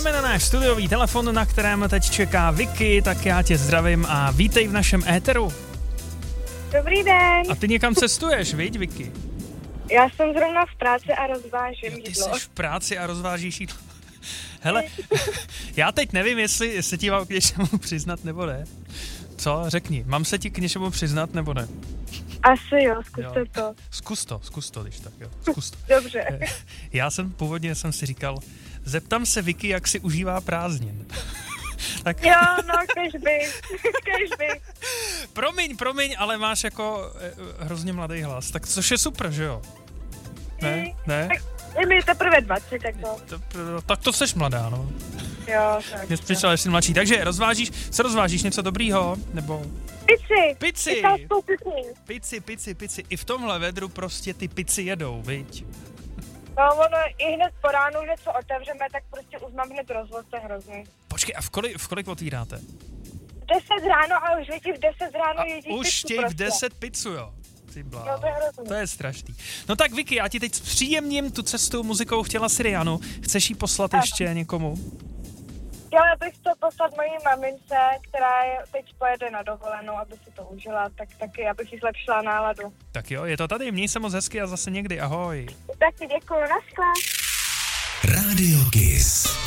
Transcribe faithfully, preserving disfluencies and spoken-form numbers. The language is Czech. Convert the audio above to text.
jdeme na náš studiový telefon, na kterém teď čeká Vicky, tak já tě zdravím a vítej v našem éteru. Dobrý den. A ty někam cestuješ, viď, Vicky? Já jsem zrovna v práci a rozvážím jo, ty jídlo. jsi v práci a rozvážíš jídlo. Hele, já teď nevím, jestli se ti mám k něčemu přiznat nebo ne. Co? Řekni, mám se ti k něčemu přiznat nebo ne? Asi jo, zkuste jo. to. Zkus to, zkus to, když tak jo. Zkus to. Dobře. Já jsem původně jsem si říkal, zeptám se Vicky, jak si užívá prázdnin. Tak... Jo, no, kežby, kežby. Promiň, promiň, ale máš jako eh, hrozně mladý hlas, tak což je super, že jo? Ne? Ne? Tak je mi teprve dvacet, tak to. to tak to seš mladá, no. Jo, tak. Mě přišla, že jsi mladší. Takže rozvážíš, co rozvážíš, něco dobrýho, nebo... Pici. Pici. Italskou pici. Pici, pici, pici. I v tomhle vedru prostě ty pici jedou, viď? No, ono i hned po ránu, hned co otevřeme, tak prostě už mám hned rozvoz, to je hrozný. Počkej, a v kolik, v kolik otvíráte? V deset ráno a už lidi v deset ráno A jedí už pizzu chtějí v prostě. deset pizzu, jo? Ty bláho. No, to je hrozný. To je strašný. No tak Vicky, já ti teď zpříjemním tu cestu muzikou, chtěla si Rihannu. Chceš jí poslat Ano. ještě někomu? Chtěla bych to poslat mojí mamince, která je, teď pojede na dovolenou, aby si to užila, tak taky, abych jí zlepšila náladu. Tak jo, je to tady, měj se moc hezky a zase někdy, ahoj. Taky děkuju, naschle. Radio Kiss.